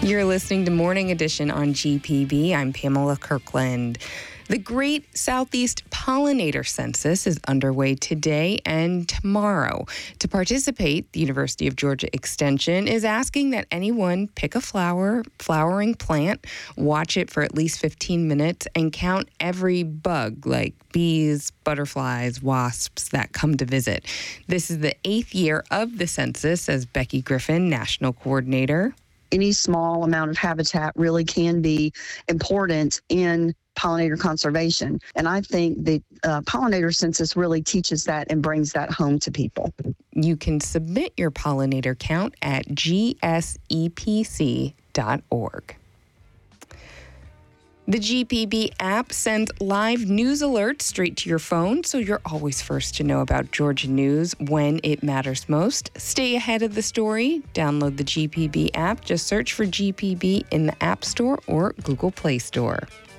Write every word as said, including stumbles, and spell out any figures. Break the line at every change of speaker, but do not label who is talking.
You're listening to Morning Edition on G P B. I'm Pamela Kirkland. The Great Southeast Pollinator Census is underway today and tomorrow. To participate, the University of Georgia Extension is asking that anyone pick a flower, flowering plant, watch it for at least fifteen minutes, and count every bug like bees, butterflies, wasps that come to visit. This is the eighth year of the census, says Becky Griffin, National Coordinator.
Any small amount of habitat really can be important in pollinator conservation. And I think the uh, pollinator census really teaches that and brings that home to people.
You can submit your pollinator count at G S E P C dot org. The G P B app sends live news alerts straight to your phone, so you're always first to know about Georgia news when it matters most. Stay ahead of the story. Download the G P B app. Just search for G P B in the App Store or Google Play Store.